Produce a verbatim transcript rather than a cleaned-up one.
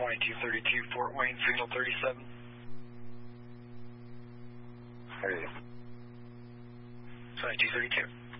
twenty-two thirty-two, Fort Wayne, signal thirty-seven. Hey. twenty-two thirty-two.